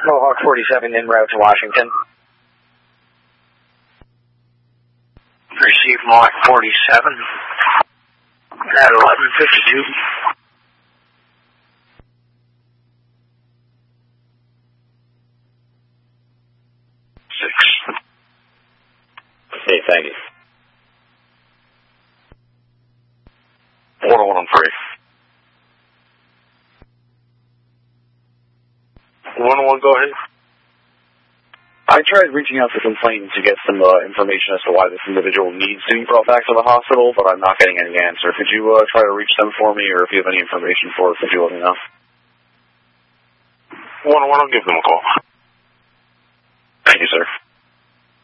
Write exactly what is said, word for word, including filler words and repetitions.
Mohawk forty-seven en route to Washington. Receive Mohawk forty-seven at eleven fifty-two. Six. Okay, thank you. one oh one on three. one oh one, go ahead. I tried reaching out to the complainant to get some uh, information as to why this individual needs to be brought back to the hospital, but I'm not getting any answer. Could you uh, try to reach them for me, or if you have any information for us, could you let me know? one oh one, I'll give them a call. Thank you, sir.